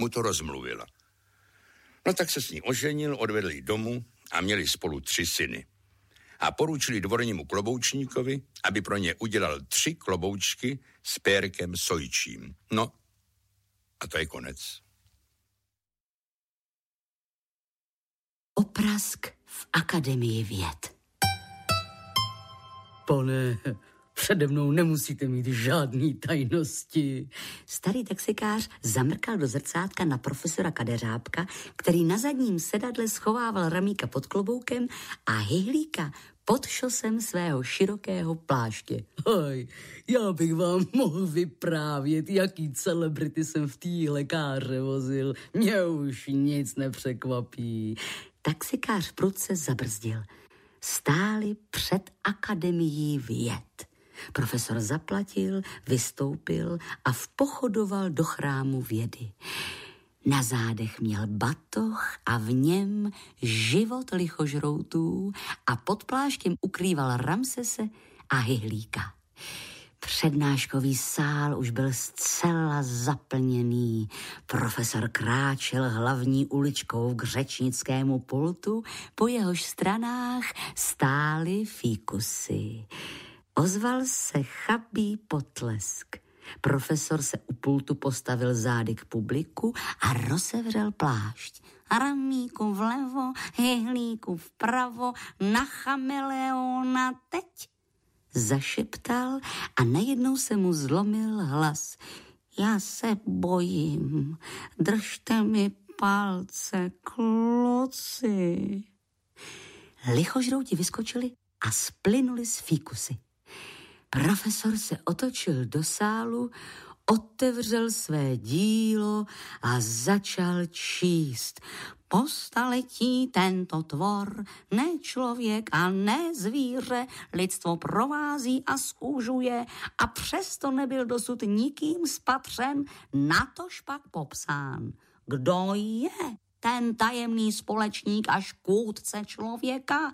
mu to rozmluvila. No tak se s ní oženil, odvedli domů a měli spolu 3 syny. A poručili dvornímu kloboučníkovi, aby pro ně udělal 3 kloboučky s pérkem sojčím. No, a to je konec. Oprask v Akademii věd. Pane, přede mnou nemusíte mít žádný tajnosti. Starý taxikář zamrkal do zrcátka na profesora Kadeřábka, který na zadním sedadle schovával ramíka pod kloboukem a hyhlíka pod šosem svého širokého pláště. Hoj, já bych vám mohl vyprávět, jaký celebrity jsem v té lékáře vozil. Mě už nic nepřekvapí. Taxikář prudce zabrzdil. Stáli před Akademií věd. Profesor zaplatil, vystoupil a vpochodoval do chrámu vědy. Na zádech měl batoh a v něm život lichožroutů a pod pláštěm ukrýval Ramsese a hyhlíka. Přednáškový sál už byl zcela zaplněný. Profesor kráčel hlavní uličkou k řečnickému pultu, po jehož stranách stály fíkusy. Ozval se chabý potlesk. Profesor se u pultu postavil zády k publiku a rozevřel plášť. Ramíku vlevo, hyhlíku vpravo, na chameleona teď. Zašeptal a najednou se mu zlomil hlas. Já se bojím, držte mi palce, kluci. Lichožrouti vyskočili a splynuli z fíkusy. Profesor se otočil do sálu, otevřel své dílo a začal číst. Po staletí tento tvor, ne člověk a ne zvíře, lidstvo provází a zúžuje a přesto nebyl dosud nikým spatřen, natož pak popsán. Kdo je ten tajemný společník a škůdce člověka?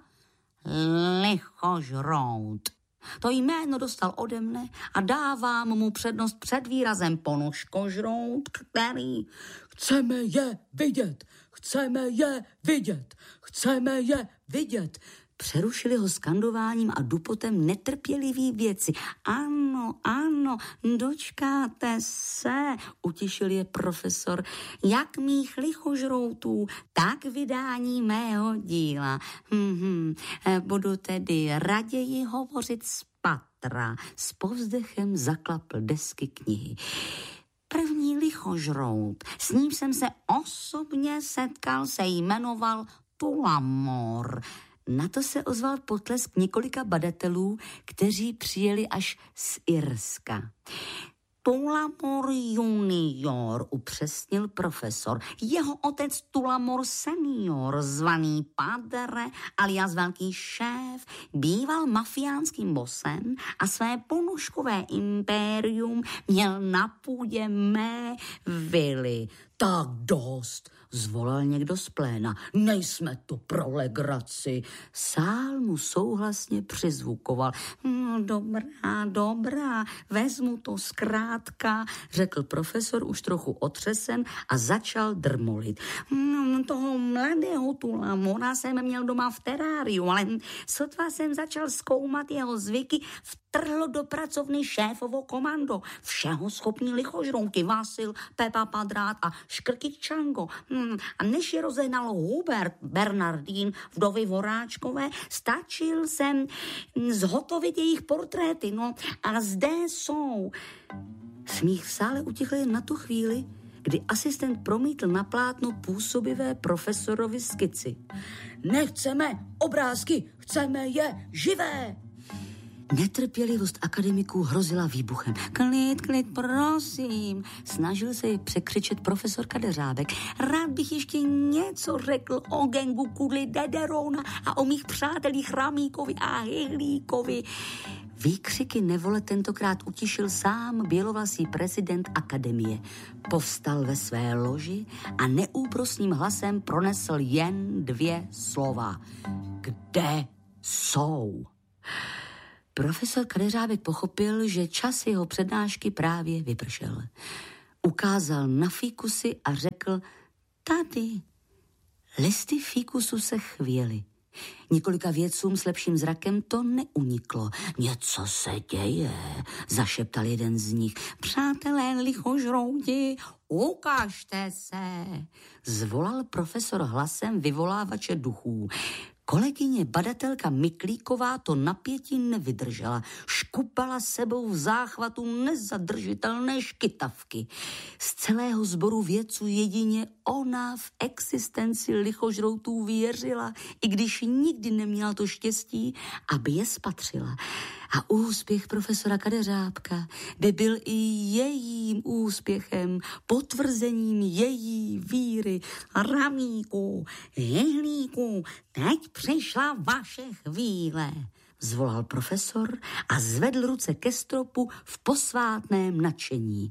Lichožrout. To jméno dostal ode mne a dávám mu přednost před výrazem ponožkožrout, který... Chceme je vidět, chceme je vidět, chceme je vidět. Přerušili ho skandováním a dupotem netrpělivý věci. Ano, ano, dočkáte se, utišil je profesor, jak mých lichožroutů, tak vydání mého díla. Budu tedy raději hovořit z patra. S povzdechem zaklapl desky knihy. První lichožrout, s ním jsem se osobně setkal, se jmenoval Tulamor. Na to se ozval potlesk několika badatelů, kteří přijeli až z Irska. Tulamor junior, upřesnil profesor. Jeho otec Tulamor senior, zvaný Padre, alias velký šéf, býval mafiánským bosem a své ponožkové impérium měl na půdě mé vily. Tak dost, zvolal někdo z pléna. Nejsme tu pro legraci. Sál mu souhlasně přizvukoval. Dobrá, vezmu to zkrátka, řekl profesor už trochu otřesen a začal drmolit. Toho mladého Tulamora jsem měl doma v teráriu, ale sotva jsem začal zkoumat jeho zvyky, vtrhlo do pracovny šéfovo komando. Všeho schopní lichožrouti Vasil, Pepa Padrát a Škrky Čango. A než je rozehnal Hubert Bernardín, vdovy Voráčkové, stačil jsem zhotovit jejich portréty. No a zde jsou. Smích v sále utichl jen na tu chvíli, kdy asistent promítl na plátno působivé profesorovi skici. Nechceme obrázky, chceme je živé. Netrpělivost akademiků hrozila výbuchem. Klid, prosím, snažil se ji překřičet profesor Kadeřábek. Rád bych ještě něco řekl o gengu Kudly Dederona a o mých přátelích Ramíkovi a Hyhlíkovi. Výkřiky nevole tentokrát utišil sám bělovlasý prezident akademie. Povstal ve své loži a neúprosným hlasem pronesl jen 2 slova. Kde jsou? Profesor Kadeřábek pochopil, že čas jeho přednášky právě vypršel. Ukázal na fíkusy a řekl, tady. Listy fíkusu se chvěly. Několika vědcům s lepším zrakem to neuniklo. Něco se děje, zašeptal jeden z nich. Přátelé lichožrouti, ukažte se, zvolal profesor hlasem vyvolávače duchů. Kolegyně badatelka Miklíková to napětí nevydržela. Škupala sebou v záchvatu nezadržitelné škytavky. Z celého sboru vědců jedině ona v existenci lichožroutů věřila, i když nikdy neměla to štěstí, aby je spatřila. A úspěch profesora Kadeřábka by byl i jejím úspěchem, potvrzením její víry. Ramíku, jehlíku, teď přišla vaše chvíle, zvolal profesor a zvedl ruce ke stropu v posvátném nadšení.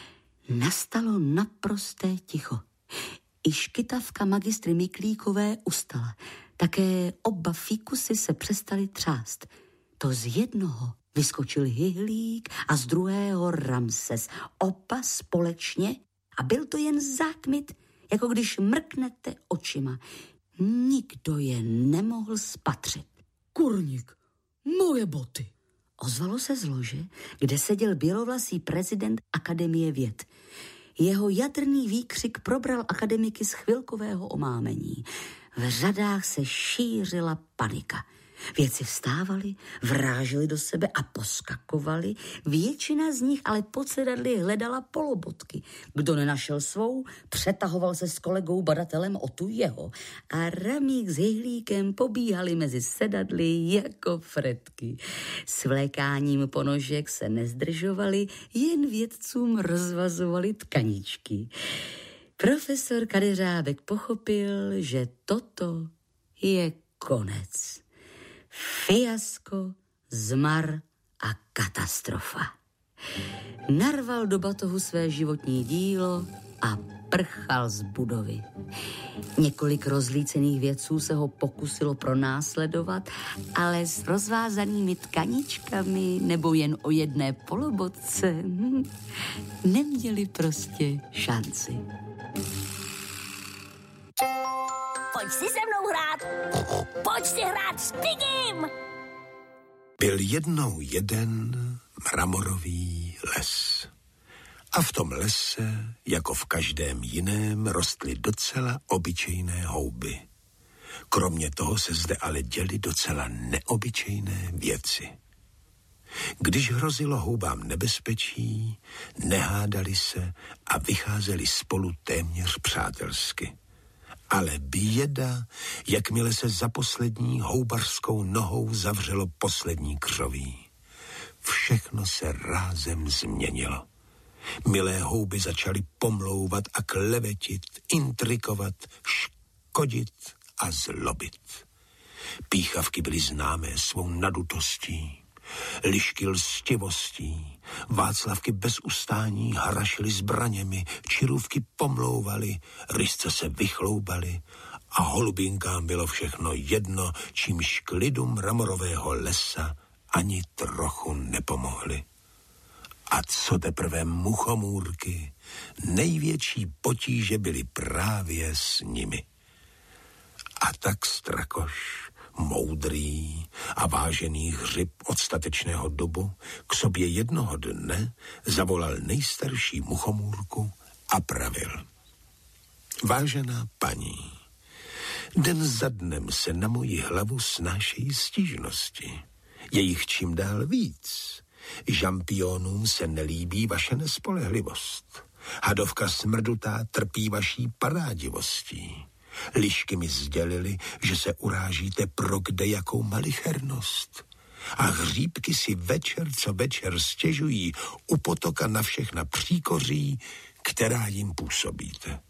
Nastalo naprosté ticho. I škytavka magistry Miklíkové ustala. Také oba fíkusy se přestaly třást. To z jednoho vyskočil Hyhlík a z druhého Ramses. Oba společně a byl to jen zákmit, jako když mrknete očima. Nikdo je nemohl spatřit. Kurník, moje boty. Ozvalo se z lože, kde seděl bělovlasý prezident Akademie věd. Jeho jadrný výkřik probral akademiky z chvilkového omámení. V řadách se šířila panika. Vědci vstávali, vráželi do sebe a poskakovali. Většina z nich ale pod sedadly hledala polobotky. Kdo nenašel svou, přetahoval se s kolegou badatelem o tu jeho. A Ramík s Hyhlíkem pobíhali mezi sedadly jako fretky. S vlékáním ponožek se nezdržovali, jen vědcům rozvazovali tkaničky. Profesor Kadeřábek pochopil, že toto je konec. Fiasko, zmar a katastrofa. Narval do batohu své životní dílo a prchal z budovy. Několik rozlícených vědců se ho pokusilo pronásledovat, ale s rozvázanými tkaničkami nebo jen o jedné polobotce neměli prostě šanci. Pojď si se mnou hrát. Pojď si hrát s Pigim. Byl jednou jeden mramorový les. A v tom lese, jako v každém jiném, rostly docela obyčejné houby. Kromě toho se zde ale děly docela neobyčejné věci. Když hrozilo houbám nebezpečí, nehádali se a vycházeli spolu téměř přátelsky. Ale běda, jakmile se za poslední houbařskou nohou zavřelo poslední křoví. Všechno se rázem změnilo. Milé houby začaly pomlouvat a klevetit, intrikovat, škodit a zlobit. Píchavky byly známé svou nadutostí, lišky lstivostí, Václavky bez ustání harašily zbraněmi, čirůvky pomlouvaly, rysce se vychloubaly a holubinkám bylo všechno jedno, čímž klidu mramorového lesa ani trochu nepomohly. A co teprve muchomůrky, největší potíže byly právě s nimi. A tak Strakoš, moudrý a vážený hřib od statečného dubu, k sobě jednoho dne zavolal nejstarší muchomůrku a pravil. Vážená paní, den za dnem se na moji hlavu snášejí stížnosti. Je jich čím dál víc. Žampionům se nelíbí vaše nespolehlivost. Hadovka smrdutá trpí vaší parádivostí. Lišky mi sdělili, že se urážíte pro kdejakou malichernost. A hříbky si večer co večer stěžují u potoka na všechna příkoří, která jim působíte.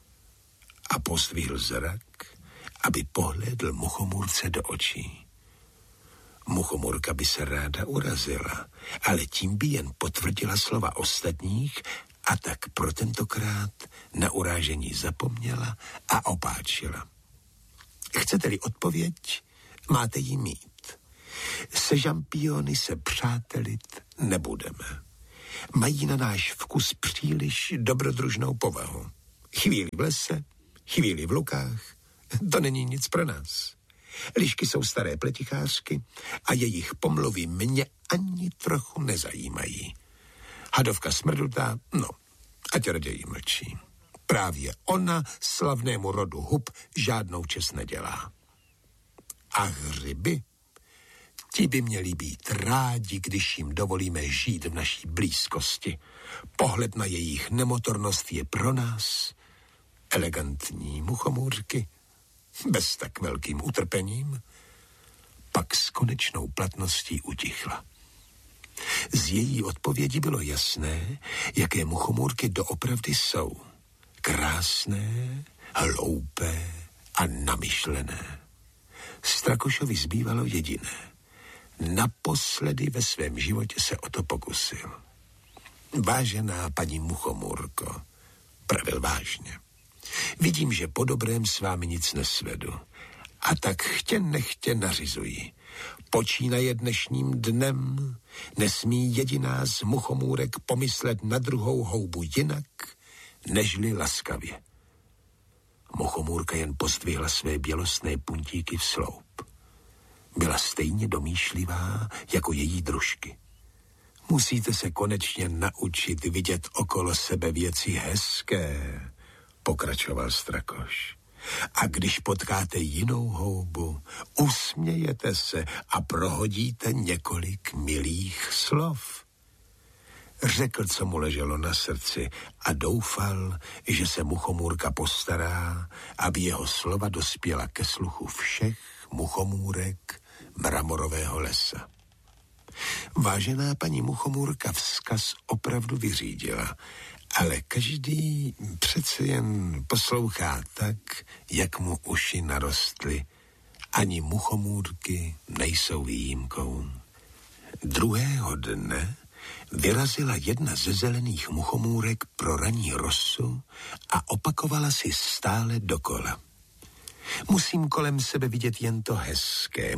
A pozdvihl zrak, aby pohlédl muchomůrce do očí. Muchomůrka by se ráda urazila, ale tím by jen potvrdila slova ostatních a tak pro tentokrát na urážení zapomněla a opáčila. Chcete-li odpověď, máte ji mít. Se žampiony se přátelit nebudeme. Mají na náš vkus příliš dobrodružnou povahu. Chvíli v lese, chvíli v lukách. To není nic pro nás. Lišky jsou staré pletichářky a jejich pomluvy mě ani trochu nezajímají. Hadovka smrdutá, no, ať raději mlčí. Právě ona slavnému rodu hub žádnou čest nedělá. A hřiby? Ti by měli být rádi, když jim dovolíme žít v naší blízkosti. Pohled na jejich nemotornost je pro nás elegantní muchomůrky, bez tak velkým utrpením. Pak s konečnou platností utichla. Z její odpovědi bylo jasné, jaké muchomůrky doopravdy jsou. Krásné, hloupé a namyšlené. Strakošovi zbývalo jediné. Naposledy ve svém životě se o to pokusil. Vážená paní muchomůrko, pravil vážně. Vidím, že po dobrém s vámi nic nesvedu. A tak chtě nechtě nařizuji. Počínaje dnešním dnem nesmí jediná z muchomůrek pomyslet na druhou houbu jinak, nežli laskavě. Muchomůrka jen pozdvihla své bělostné puntíky v sloup. Byla stejně domýšlivá jako její družky. Musíte se konečně naučit vidět okolo sebe věci hezké, pokračoval Strakoš. A když potkáte jinou houbu, usmějete se a prohodíte několik milých slov. Řekl, co mu leželo na srdci a doufal, že se muchomůrka postará, aby jeho slova dospěla ke sluchu všech muchomůrek mramorového lesa. Vážená paní muchomůrka vzkaz opravdu vyřídila, ale každý přece jen poslouchá tak, jak mu uši narostly. Ani muchomůrky nejsou výjimkou. Druhého dne vyrazila jedna ze zelených muchomůrek pro ranní rosu a opakovala si stále dokola. Musím kolem sebe vidět jen to hezké,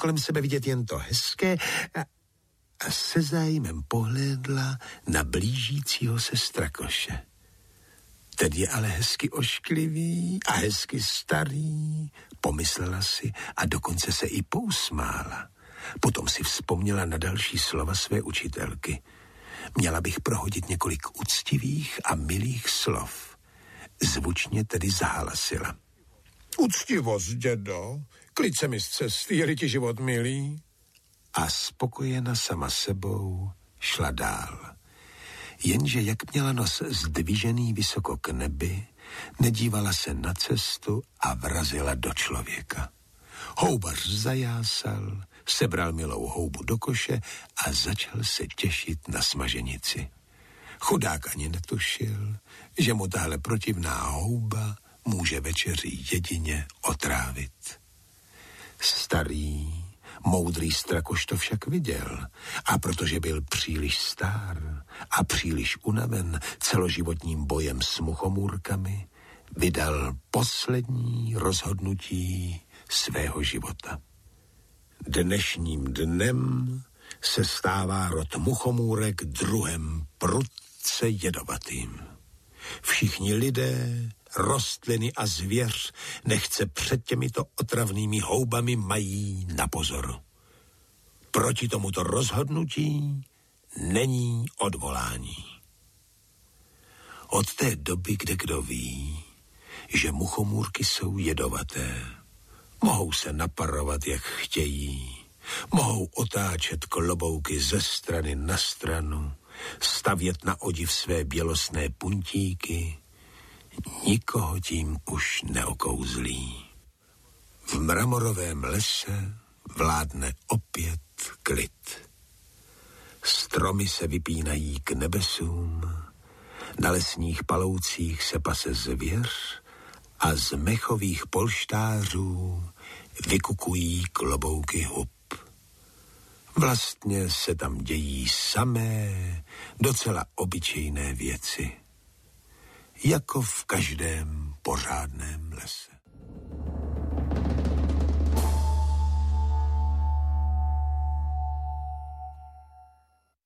a se zájmem pohlédla na blížícího se Strakoše. Ten je ale hezky ošklivý a hezky starý, pomyslela si a dokonce se i pousmála. Potom si vzpomněla na další slova své učitelky. Měla bych prohodit několik úctivých a milých slov. Zvučně tedy zahalasila. Uctivost, dědo, klid se mi z cesty, je-li ti život milý. A spokojena sama sebou šla dál. Jenže jak měla nos zdvižený vysoko k nebi, nedívala se na cestu a vrazila do člověka. Houbař zajásal, sebral milou houbu do koše a začal se těšit na smaženici. Chudák ani netušil, že mu tahle protivná houba může večeři jedině otrávit. Starý, moudrý Strakoš to však viděl a protože byl příliš stár a příliš unaven celoživotním bojem s muchomůrkami, vydal poslední rozhodnutí svého života. Dnešním dnem se stává rod muchomůrek druhem prudce jedovatým. Všichni lidé, rostliny a zvěř nechce před těmito otravnými houbami mají na pozoru. Proti tomuto rozhodnutí není odvolání. Od té doby, kde kdo ví, že muchomůrky jsou jedovaté, mohou se naparovat, jak chtějí, mohou otáčet klobouky ze strany na stranu, stavět na odiv své bělostné puntíky, nikoho tím už neokouzlí. V mramorovém lese vládne opět klid. Stromy se vypínají k nebesům, na lesních paloucích se pase zvěř a z mechových polštářů vykukují klobouky hub. Vlastně se tam dějí samé, docela obyčejné věci. Jako v každém pořádném lese.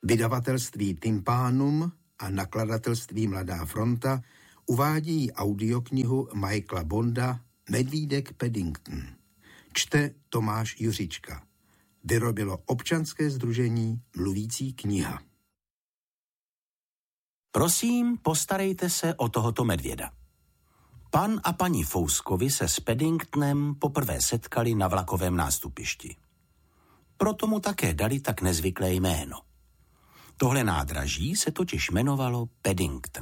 Vydavatelství Tympanum a nakladatelství Mladá fronta uvádějí audioknihu Michaela Bonda Medvídek Paddington. Čte Tomáš Juřička. Vyrobilo občanské sdružení Mluvící kniha. Prosím, postarejte se o tohoto medvěda. Pan a paní Fouskovi se s Paddingtonem poprvé setkali na vlakovém nástupišti. Proto mu také dali tak nezvyklé jméno. Tohle nádraží se totiž jmenovalo Paddington.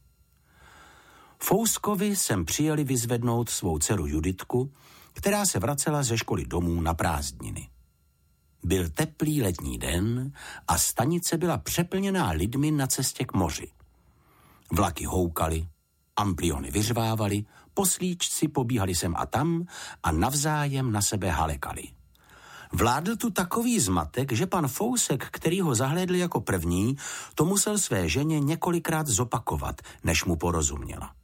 Fouskovi sem přijeli vyzvednout svou dceru Juditku, která se vracela ze školy domů na prázdniny. Byl teplý letní den a stanice byla přeplněná lidmi na cestě k moři. Vlaky houkaly, ampliony vyřvávaly, poslíčci pobíhali sem a tam a navzájem na sebe halekali. Vládl tu takový zmatek, že pan Fousek, který ho zahlédl jako první, to musel své ženě několikrát zopakovat, než mu porozuměla.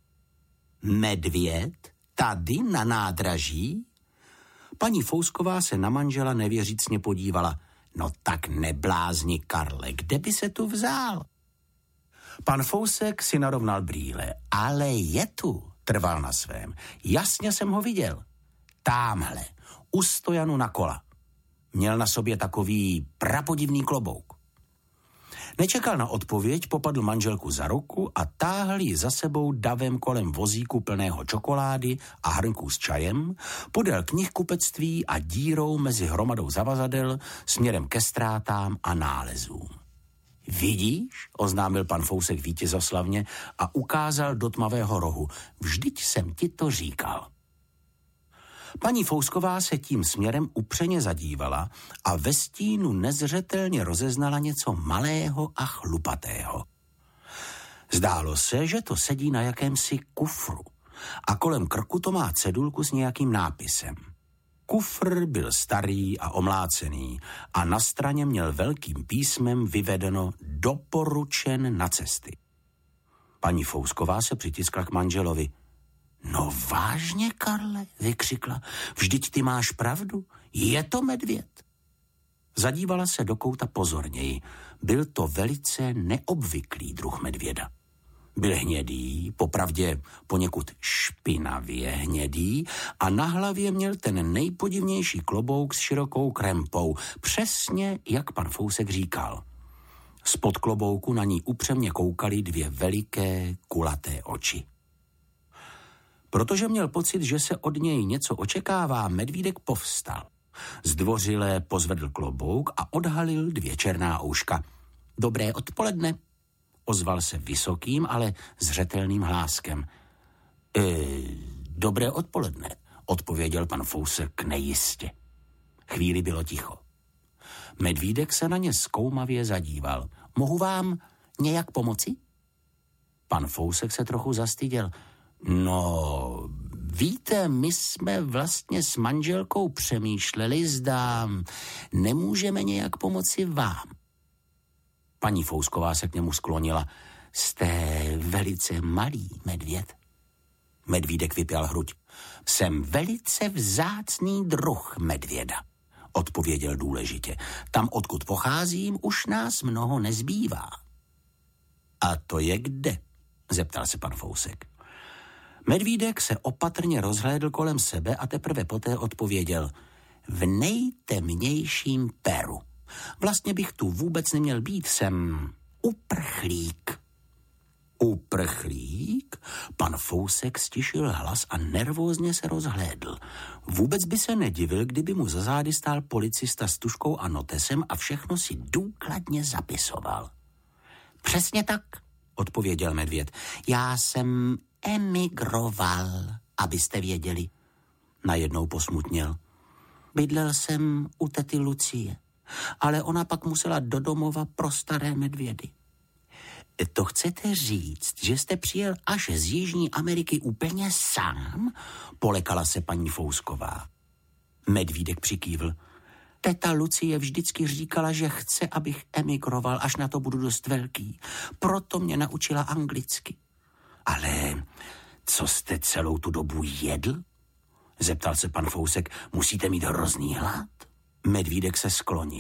Medvěd? Tady na nádraží? Paní Fousková se na manžela nevěřícně podívala. No tak neblázni, Karle, kde by se tu vzal? Pan Fousek si narovnal brýle. Ale je tu, trval na svém. Jasně jsem ho viděl. Támhle, u stojanu na kola. Měl na sobě takový prapodivný klobouk. Nečekal na odpověď, popadl manželku za ruku a táhl ji za sebou davem kolem vozíku plného čokolády a hrnků s čajem, podél knihkupectví a dírou mezi hromadou zavazadel směrem ke ztrátám a nálezům. Vidíš, oznámil pan Fousek vítězoslavně a ukázal do tmavého rohu. Vždyť jsem ti to říkal. Paní Fousková se tím směrem upřeně zadívala a ve stínu nezřetelně rozeznala něco malého a chlupatého. Zdálo se, že to sedí na jakémsi kufru a kolem krku to má cedulku s nějakým nápisem. Kufr byl starý a omlácený a na straně měl velkým písmem vyvedeno doporučen na cesty. Paní Fousková se přitiskla k manželovi. No vážně, Karle, vykřikla, vždyť ty máš pravdu, je to medvěd. Zadívala se do kouta pozorněji, byl to velice neobvyklý druh medvěda. Byl hnědý, popravdě poněkud špinavě hnědý a na hlavě měl ten nejpodivnější klobouk s širokou krempou, přesně jak pan Fousek říkal. Spod klobouku na ní upřemně koukaly dvě veliké kulaté oči. Protože měl pocit, že se od něj něco očekává, medvídek povstal. Zdvořile pozvedl klobouk a odhalil dvě černá ouška. Dobré odpoledne, ozval se vysokým, ale zřetelným hláskem. Dobré odpoledne, odpověděl pan Fousek nejistě. Chvíli bylo ticho. Medvídek se na ně zkoumavě zadíval. Mohu vám nějak pomoci? Pan Fousek se trochu zastyděl. No, víte, my jsme vlastně s manželkou přemýšleli, zda nemůžeme nějak pomoci vám. Paní Fousková se k němu sklonila. Jste velice malý medvěd. Medvídek vypěl hruď. Jsem velice vzácný druh medvěda, odpověděl důležitě. Tam, odkud pocházím, už nás mnoho nezbývá. A to je kde? Zeptal se pan Fousek. Medvídek se opatrně rozhlédl kolem sebe a teprve poté odpověděl. V nejtemnějším Peru. Vlastně bych tu vůbec neměl být, jsem uprchlík. Uprchlík? Pan Fousek stišil hlas a nervózně se rozhlédl. Vůbec by se nedivil, kdyby mu za zády stál policista s tužkou a notesem a všechno si důkladně zapisoval. Přesně tak, odpověděl medvěd. Já jsem emigroval, abyste věděli. Najednou posmutněl. Bydlel jsem u tety Lucie, ale ona pak musela do domova pro staré medvědy. To chcete říct, že jste přijel až z Jižní Ameriky úplně sám? Polekala se paní Fousková. Medvídek přikývl. Teta Lucie vždycky říkala, že chce, abych emigroval, až na to budu dost velký. Proto mě naučila anglicky. Ale co jste celou tu dobu jedl? Zeptal se pan Fousek. Musíte mít hrozný hlad? Medvídek se sklonil.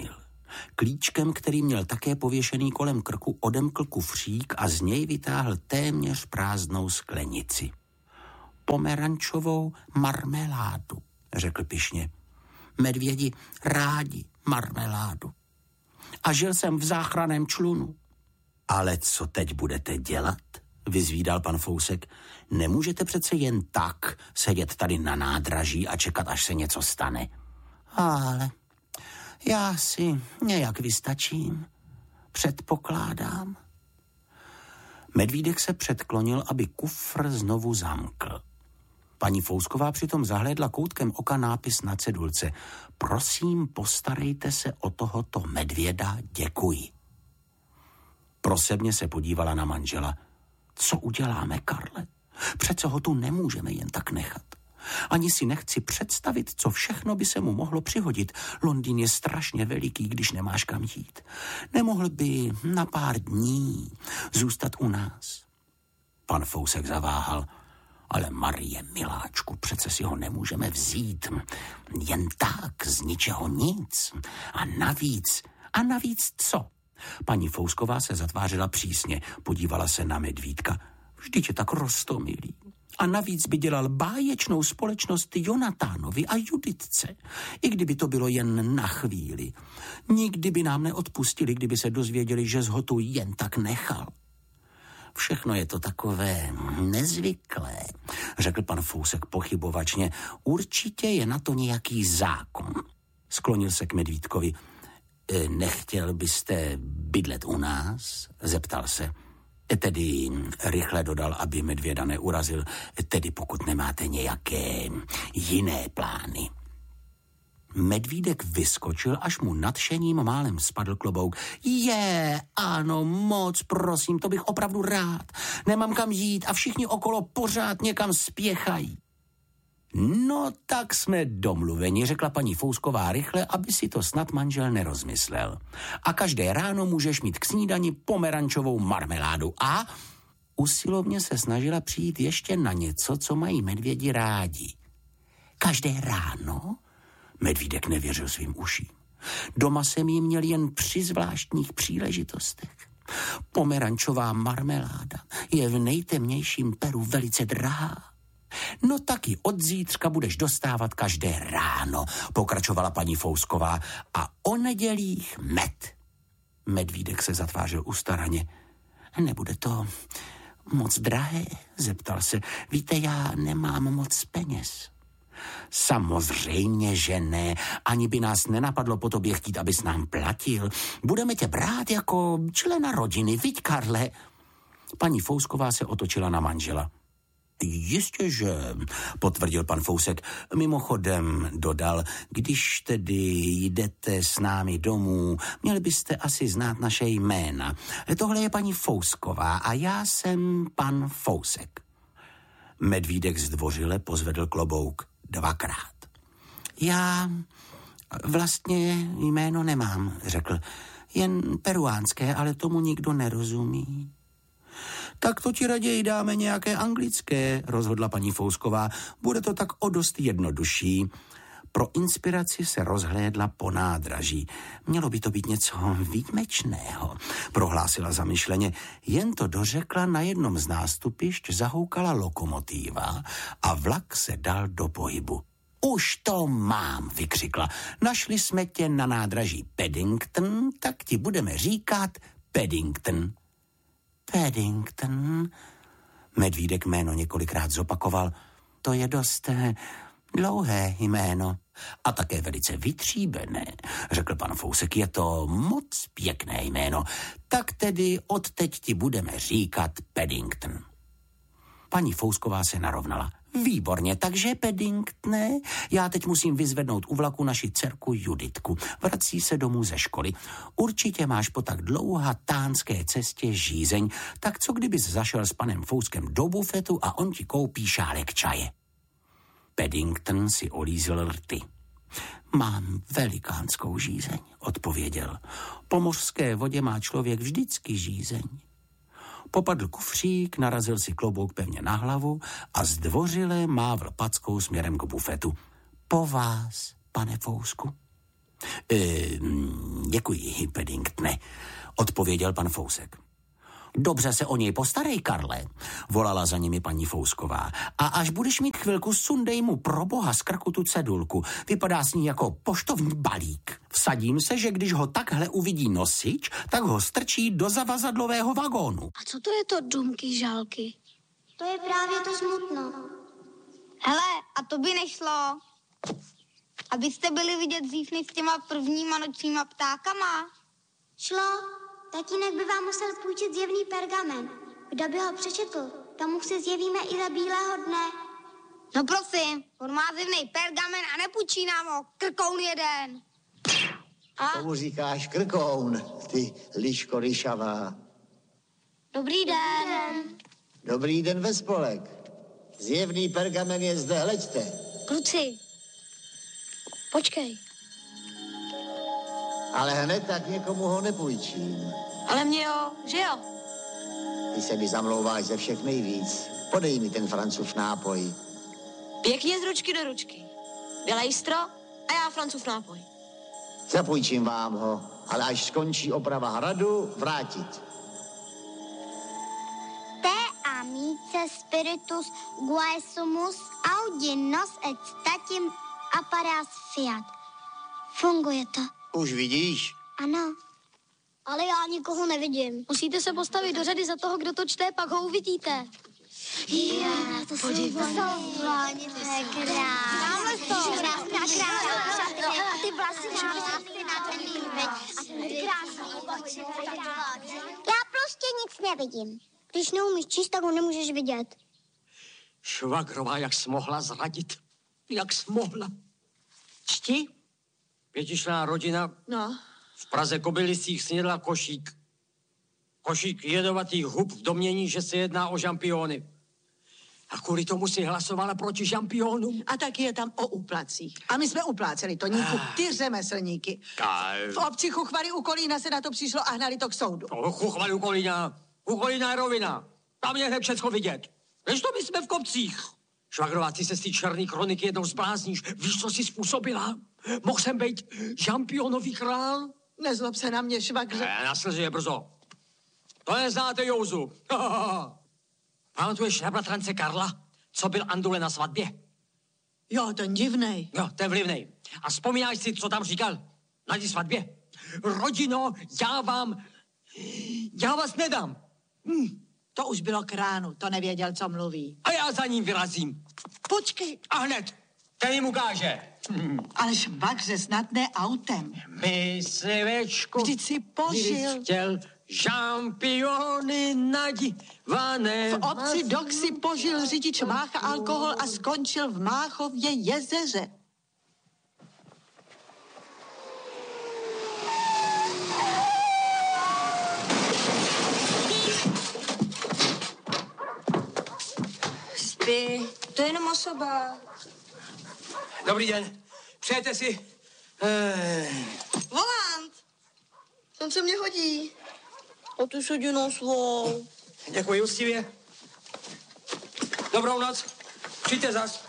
Klíčkem, který měl také pověšený kolem krku, odemkl kufřík a z něj vytáhl téměř prázdnou sklenici. Pomerančovou marmeládu, řekl pyšně. Medvědi rádi marmeládu. A žil jsem v záchranném člunu. Ale co teď budete dělat? Vyzvídal pan Fousek. Nemůžete přece jen tak sedět tady na nádraží a čekat, až se něco stane. Ale já si nějak vystačím. Předpokládám. Medvídek se předklonil, aby kufr znovu zamkl. Paní Fousková přitom zahlédla koutkem oka nápis na cedulce. Prosím, postarejte se o tohoto medvěda, děkuji. Prosebně se podívala na manžela. Co uděláme, Karle? Přece ho tu nemůžeme jen tak nechat. Ani si nechci představit, co všechno by se mu mohlo přihodit. Londýn je strašně veliký, když nemáš kam jít. Nemohl by na pár dní zůstat u nás. Pan Fousek zaváhal. Ale Marie, miláčku, přece si ho nemůžeme vzít. Jen tak, z ničeho nic. A navíc co? Paní Fousková se zatvářila přísně, podívala se na medvídka. Vždyť je tak roztomilý. A navíc by dělal báječnou společnost Jonatánovi a Juditce. I kdyby to bylo jen na chvíli. Nikdy by nám neodpustili, kdyby se dozvěděli, že ho tu jen tak nechal. Všechno je to takové nezvyklé, řekl pan Fousek pochybovačně. Určitě je na to nějaký zákon. Sklonil se k medvídkovi. Nechtěl byste bydlet u nás? Zeptal se. Tedy rychle dodal, aby medvěda neurazil. Tedy pokud nemáte nějaké jiné plány. Medvídek vyskočil, až mu nadšením málem spadl klobouk. Ano, moc prosím, to bych opravdu rád. Nemám kam jít a všichni okolo pořád někam spěchají. No tak jsme domluveni, řekla paní Fousková rychle, aby si to snad manžel nerozmyslel. A každé ráno můžeš mít k snídani pomerančovou marmeládu a usilovně se snažila přijít ještě na něco, co mají medvědi rádi. Každé ráno? Medvídek nevěřil svým uším. Doma jsem jí měl jen při zvláštních příležitostech. Pomerančová marmeláda je v nejtemnějším Peru velice drahá. No taky od zítřka budeš dostávat každé ráno, pokračovala paní Fousková, a o nedělích med. Medvídek se zatvářil ustaraně. Nebude to moc drahé? Zeptal se. Víte, já nemám moc peněz. Samozřejmě, že ne. Ani by nás nenapadlo po tobě chtít, abys nám platil. Budeme tě brát jako člena rodiny, viď, Karle? Paní Fousková se otočila na manžela. Jistě, že, potvrdil pan Fousek. Mimochodem dodal, když tedy jdete s námi domů, měli byste asi znát naše jména. Tohle je paní Fousková a já jsem pan Fousek. Medvídek zdvořile pozvedl klobouk 2krát. Já vlastně jméno nemám, řekl. Jen peruánské, ale tomu nikdo nerozumí. Tak to ti raději dáme nějaké anglické, rozhodla paní Fousková. Bude to tak o dost jednodušší. Pro inspiraci se rozhlédla po nádraží. Mělo by to být něco výjimečného, prohlásila zamyšleně. Jen to dořekla, na jednom z nástupišť zahoukala lokomotíva a vlak se dal do pohybu. Už to mám, vykřikla. Našli jsme tě na nádraží Paddington, tak ti budeme říkat Paddington. Paddington. Medvídek jméno několikrát zopakoval. To je dost dlouhé jméno. A také velice vytříbené, řekl pan Fousek. Je to moc pěkné jméno. Tak tedy odteď ti budeme říkat Paddington. Paní Fousková se narovnala. Výborně, takže Paddingtone, já teď musím vyzvednout u vlaku naši dcerku Juditku. Vrací se domů ze školy. Určitě máš po tak dlouhatánské cestě žízeň, tak co kdybys zašel s panem Fouskem do bufetu a on ti koupí šálek čaje. Paddington si olízl rty. Mám velikánskou žízeň, odpověděl. Po mořské vodě má člověk vždycky žízeň. Popadl kufřík, narazil si klobouk pevně na hlavu a zdvořile mávl packou směrem k bufetu. Po vás, pane Fousku. Děkuji, Paddingtone, odpověděl pan Fousek. Dobře se o něj postarej, Karle, volala za nimi paní Fousková. A až budeš mít chvilku, sundej mu pro boha z krku tu cedulku. Vypadá s ní jako poštovní balík. Vsadím se, že když ho takhle uvidí nosič, tak ho strčí do zavazadlového vagónu. A co to je to dumky žálky? To je právě to smutno. Hele, a to by nešlo, abyste byli vidět dřív než s těma prvníma nočníma ptákama. Šlo, tatínek by vám musel půjčit zjevný pergamen. Kdo by ho přečetl, tomu se zjevíme i za bílého dne. No prosím, on má zjevný pergamen a nepůjčí nám ho, krkoun jeden. A? Tomu říkáš krkoun, ty liško ryšavá. Dobrý den. Dobrý den ve spolek. Zjevný pergamen je zde, hleďte. Kluci, počkej. Ale hned tak někomu ho nepůjčím. Ale mě jo, že jo? Ty se mi zamlouváš ze všech nejvíc. Podej mi ten Francův nápoj. Pěkně z ručky do ručky. Byla jistro a já Francův nápoj. Zapůjčím vám ho, ale až skončí oprava hradu, vrátit. Te amice spiritus guaesumus audi nos et statim apparas fiat. Funguje to. Už vidíš? Ano. Ale já nikoho nevidím. Musíte se postavit do řady za toho, kdo to čte, pak ho uvidíte. Já, to jsou vanice krásné. Krásná krása. A ty vlasy krásné na ten líbek. A ty krásné oči. Já prostě nic nevidím. Když neumíš číst, tak ho nemůžeš vidět. Švagrová, jak jsi mohla zradit. Jak jsi mohla. Čti? Pětičlenná rodina v Praze Kobylisích snědla košík. Košík jedovatých hub v domnění, že se jedná o žampiony. A kvůli tomu si hlasovala proti žampionům. A tak je tam o úplacích. A my jsme upláceli Toníku, ty řemeslníky. V obci Chuchvary u Kolína se na to přišlo a hnali to k soudu. Chuchvary u Kolína. U Kolína je rovina. Tam je hned všecko vidět. Než to my jsme v kopcích. Švagrová, ty se z té černý kroniky jednou zblázníš. Víš, co jsi způsobila? Mohl jsem být žampionový král? Nezlob se na mě, švagře. Na slzy je brzo. To neznáte, Jouzu. Pamatuješ na bratrance Karla, co byl Andule na svatbě? Jo, ten divnej. Jo, ten vlivnej. A vzpomínáš si, co tam říkal na té svatbě? Rodino, já vás nedám. To už bylo k ránu, to nevěděl, co mluví. A já za ním vyrazím. Počkej. A hned, ten jim ukáže. Ale švagře, snad ne autem. Myslivečku, vždyť si požil. Chtěl žampiony nadivané. V obci Dok si požil řidič Mácha alkohol a skončil v Máchově jezeře. Spí, to je jenom osoba. Dobrý den, přejete si... Volant! Ten se mě hodí. O tu sedinou svou. Děkuji úctivě. Dobrou noc. Přijďte zas.